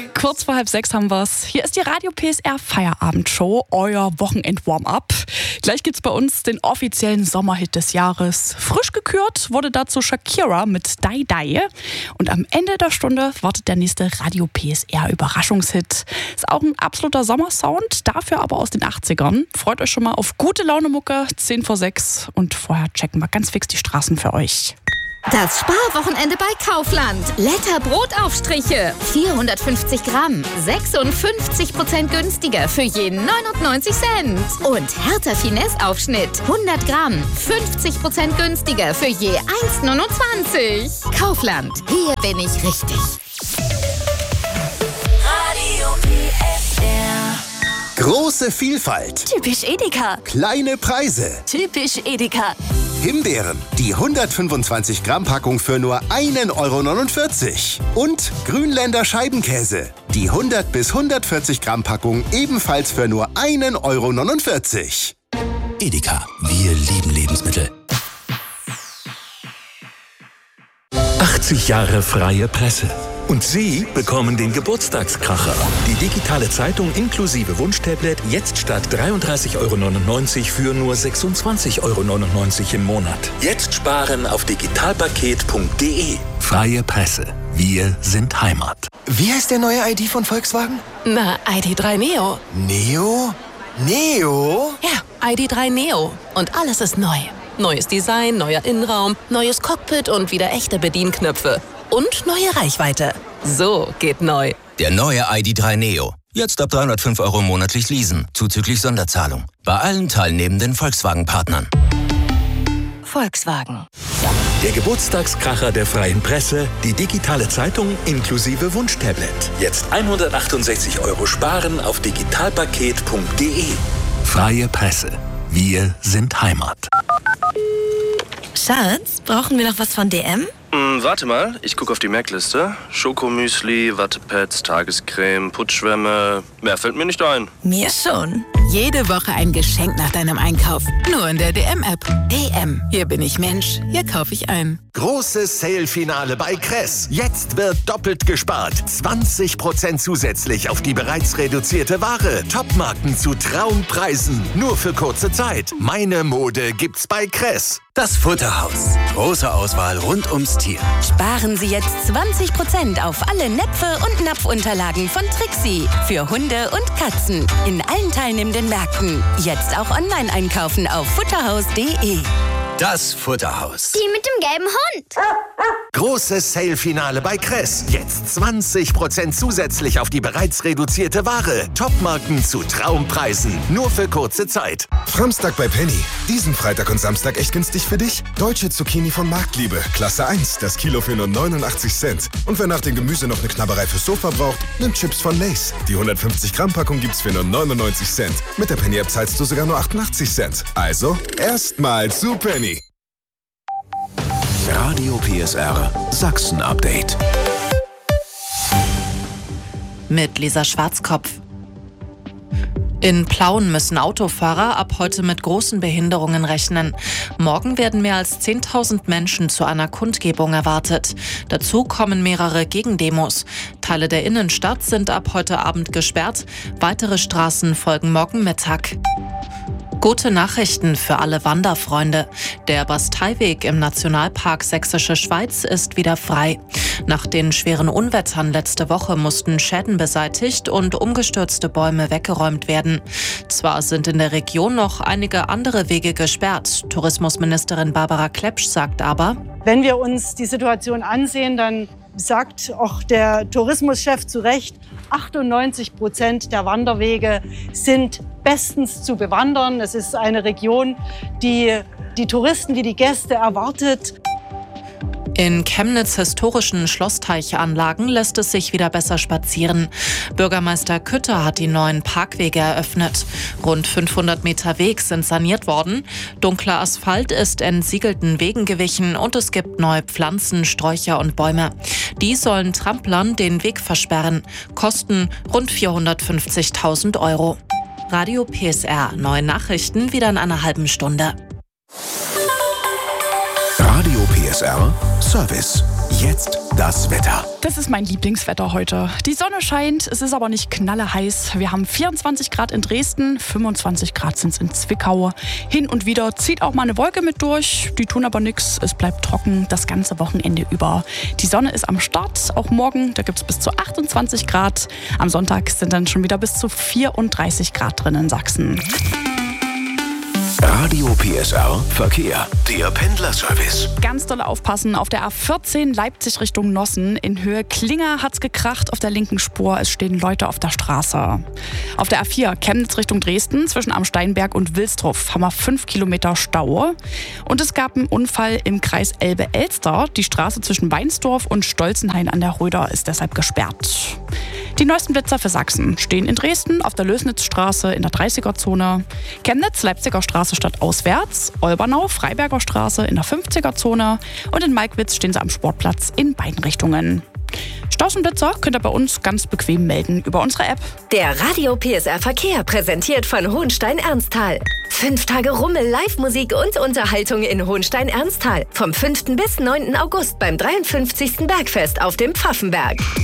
Kurz vor 5:30 haben wir's. Hier ist die Radio PSR Feierabendshow, euer Wochenend-Warm-up. Gleich gibt's bei uns den offiziellen Sommerhit des Jahres. Frisch gekürt wurde dazu Shakira mit Die Die. Und am Ende der Stunde wartet der nächste Radio PSR Überraschungshit. Ist auch ein absoluter Sommersound, dafür aber aus den 80ern. Freut euch schon mal auf gute Laune-Mucke, 5:10. Und vorher checken wir ganz fix die Straßen für euch. Das Sparwochenende bei Kaufland. Letter Brotaufstriche. 450 Gramm. 56% günstiger für jeden 99 Cent. Und Hertha Finesse Aufschnitt. 100 Gramm. 50% günstiger für je 1,29. Kaufland. Hier bin ich richtig. Radio PSR. Große Vielfalt. Typisch Edeka. Kleine Preise. Typisch Edeka. Himbeeren, die 125 Gramm Packung für nur 1,49 €. Und Grünländer Scheibenkäse, die 100 bis 140 Gramm Packung ebenfalls für nur 1,49 €. Edeka, wir lieben Lebensmittel. 80 Jahre freie Presse. Und Sie bekommen den Geburtstagskracher. Die digitale Zeitung inklusive Wunschtablet jetzt statt 33,99 € für nur 26,99 € im Monat. Jetzt sparen auf digitalpaket.de. Freie Presse. Wir sind Heimat. Wie heißt der neue ID von Volkswagen? Na, ID.3 Neo. Neo? Neo? Ja, ID.3 Neo. Und alles ist neu. Neues Design, neuer Innenraum, neues Cockpit und wieder echte Bedienknöpfe. Und neue Reichweite. So geht neu. Der neue ID.3 Neo. Jetzt ab 305 € monatlich leasen, zuzüglich Sonderzahlung. Bei allen teilnehmenden Volkswagen-Partnern. Volkswagen. Der Geburtstagskracher der freien Presse, die digitale Zeitung inklusive Wunschtablet. Jetzt 168 € sparen auf digitalpaket.de. Freie Presse. Wir sind Heimat. Schatz, brauchen wir noch was von DM? Warte mal, ich gucke auf die Merkliste. Schokomüsli, Wattepads, Tagescreme, Putzschwämme. Mehr fällt mir nicht ein. Mir schon. Jede Woche ein Geschenk nach deinem Einkauf. Nur in der DM-App. DM. Hier bin ich Mensch. Hier kaufe ich ein. Großes Sale-Finale bei Kress. Jetzt wird doppelt gespart. 20% zusätzlich auf die bereits reduzierte Ware. Topmarken zu Traumpreisen. Nur für kurze Zeit. Meine Mode gibt's bei Kress. Das Futterhaus. Große Auswahl rund ums Tier. Sparen Sie jetzt 20% auf alle Näpfe und Napfunterlagen von Trixie. Für Hunde und Katzen. In allen teilnehmenden Märkten. Jetzt auch online einkaufen auf futterhaus.de. Das Futterhaus. Die mit dem gelben Hund. Großes Sale-Finale bei Kress. Jetzt 20% zusätzlich auf die bereits reduzierte Ware. Topmarken zu Traumpreisen. Nur für kurze Zeit. Samstag bei Penny. Diesen Freitag und Samstag echt günstig für dich? Deutsche Zucchini von Marktliebe. Klasse 1. Das Kilo für nur 89 Cent. Und wer nach dem Gemüse noch eine Knabberei fürs Sofa braucht, nimmt Chips von Lay's. Die 150 Gramm Packung gibt's für nur 99 Cent. Mit der Penny-App zahlst du sogar nur 88 Cent. Also, erstmal zu Penny. Radio PSR Sachsen-Update. Mit Lisa Schwarzkopf. In Plauen müssen Autofahrer ab heute mit großen Behinderungen rechnen. Morgen werden mehr als 10.000 Menschen zu einer Kundgebung erwartet. Dazu kommen mehrere Gegendemos. Teile der Innenstadt sind ab heute Abend gesperrt. Weitere Straßen folgen morgen Mittag. Gute Nachrichten für alle Wanderfreunde. Der Basteiweg im Nationalpark Sächsische Schweiz ist wieder frei. Nach den schweren Unwettern letzte Woche mussten Schäden beseitigt und umgestürzte Bäume weggeräumt werden. Zwar sind in der Region noch einige andere Wege gesperrt. Tourismusministerin Barbara Klepsch sagt aber: Wenn wir uns die Situation ansehen, dann sagt auch der Tourismuschef zu Recht, 98% der Wanderwege sind bestens zu bewandern. Es ist eine Region, die die Touristen wie die Gäste erwartet. In Chemnitz historischen Schlossteiche-Anlagen lässt es sich wieder besser spazieren. Bürgermeister Kütter hat die neuen Parkwege eröffnet. Rund 500 Meter Weg sind saniert worden. Dunkler Asphalt ist entsiegelten Wegen gewichen und es gibt neue Pflanzen, Sträucher und Bäume. Die sollen Tramplern den Weg versperren. Kosten rund 450.000 €. Radio PSR. Neue Nachrichten wieder in einer halben Stunde. Radio PSR Service. Jetzt das Wetter. Das ist mein Lieblingswetter heute. Die Sonne scheint, es ist aber nicht knalleheiß. Wir haben 24 Grad in Dresden, 25 Grad sind es in Zwickau. Hin und wieder zieht auch mal eine Wolke mit durch, die tun aber nichts. Es bleibt trocken das ganze Wochenende über. Die Sonne ist am Start, auch morgen, da gibt es bis zu 28 Grad. Am Sonntag sind dann schon wieder bis zu 34 Grad drin in Sachsen. Radio PSR Verkehr. Der Pendlerservice. Ganz doll aufpassen. Auf der A14 Leipzig Richtung Nossen. In Höhe Klinger hat's gekracht auf der linken Spur. Es stehen Leute auf der Straße. Auf der A4 Chemnitz Richtung Dresden zwischen Amsteinberg und Wilsdruff haben wir 5 Kilometer Stau. Und es gab einen Unfall im Kreis Elbe-Elster. Die Straße zwischen Weinsdorf und Stolzenhain an der Röder ist deshalb gesperrt. Die neuesten Blitzer für Sachsen stehen in Dresden auf der Lösnitzstraße in der 30er-Zone, Chemnitz, Leipziger Straße stadtauswärts, Olbernau, Freiberger Straße in der 50er-Zone und in Malkwitz stehen sie am Sportplatz in beiden Richtungen. Staus und Blitzer könnt ihr bei uns ganz bequem melden über unsere App. Der Radio PSR Verkehr präsentiert von Hohenstein-Ernsthal. 5 Tage Rummel, Live-Musik und Unterhaltung in Hohenstein-Ernsthal. Vom 5. bis 9. August beim 53. Bergfest auf dem Pfaffenberg.